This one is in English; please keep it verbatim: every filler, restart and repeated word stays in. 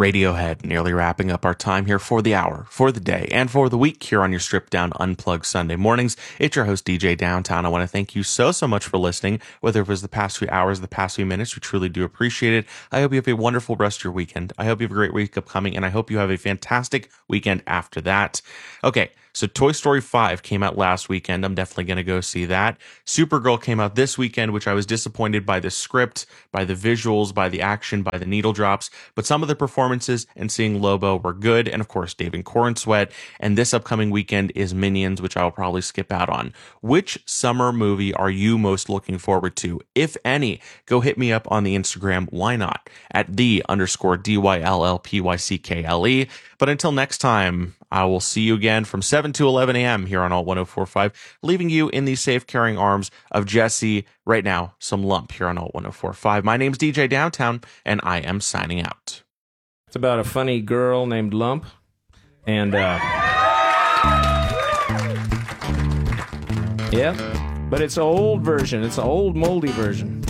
Radiohead, nearly wrapping up our time here for the hour, for the day, and for the week here on your Stripped Down Unplugged Sunday mornings. It's your host, D J Downtown. I want to thank you so, so much for listening, whether it was the past few hours, the past few minutes. We truly do appreciate it. I hope you have a wonderful rest of your weekend. I hope you have a great week upcoming, and I hope you have a fantastic weekend after that. Okay. So Toy Story five came out last weekend. I'm definitely going to go see that. Supergirl came out this weekend, which I was disappointed by the script, by the visuals, by the action, by the needle drops. But some of the performances and seeing Lobo were good. And of course, David Corenswet. And this upcoming weekend is Minions, which I'll probably skip out on. Which summer movie are you most looking forward to? If any, go hit me up on the Instagram. Why not? At the underscore D Y L L P Y C K L E. But until next time, I will see you again from seven to eleven a.m. here on Alt one oh four point five, leaving you in the safe caring arms of Jesse. Right now, some Lump here on Alt one oh four point five. My name's D J Downtown, and I am signing out. It's about a funny girl named Lump, and, uh... yeah, but it's an old version. It's an old, moldy version.